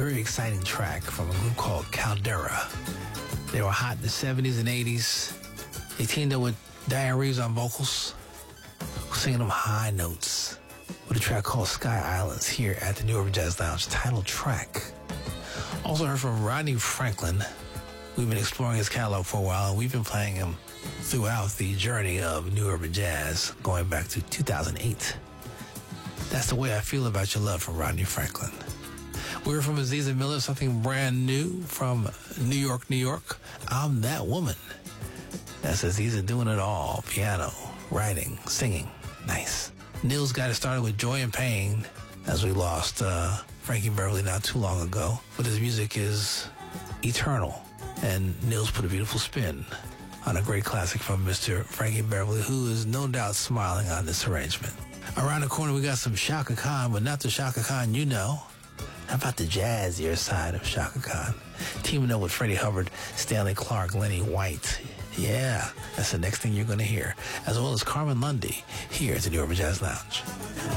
very exciting track from a group called Caldera. They were hot in the 70s and 80s. They teamed up with Diane Reeves on vocals, singing them high notes with a track called Sky Islands here at the New Urban Jazz Lounge, title track. Also heard from Rodney Franklin. We've been exploring his catalog for a while, and we've been playing him throughout the journey of New Urban Jazz going back to 2008. That's the way I feel about your love from Rodney Franklin. We heard from Aziza Miller, something brand new from New York, New York. I'm That Woman. That's Aziza doing it all. Piano, writing, singing. Nice. Nils got it started with Joy and Pain as we lost Frankie Beverly not too long ago. But his music is eternal. And Nils put a beautiful spin on a great classic from Mr. Frankie Beverly, who is no doubt smiling on this arrangement. Around the corner, we got some Chaka Khan, but not the Chaka Khan you know. How about the jazzier side of Chaka Khan? Teaming up with Freddie Hubbard, Stanley Clarke, Lenny White. Yeah, that's the next thing you're going to hear. As well as Carmen Lundy here at the New Urban Jazz Lounge.